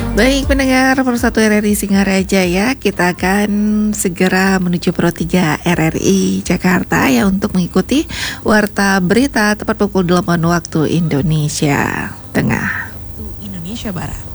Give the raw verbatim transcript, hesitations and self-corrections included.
Baik pendengar Persatu R R I Singaraja ya, kita akan segera menuju Pro tiga R R I Jakarta ya untuk mengikuti Warta Berita tepat pukul delapan waktu Indonesia Tengah. Indonesia Barat.